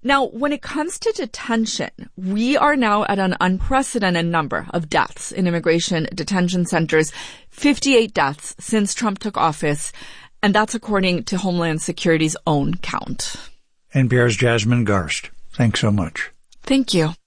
Now, when it comes to detention, we are now at an unprecedented number of deaths in immigration detention centers, 58 deaths since Trump took office, and that's according to Homeland Security's own count. NPR's Jasmine Garsd. Thanks so much. Thank you.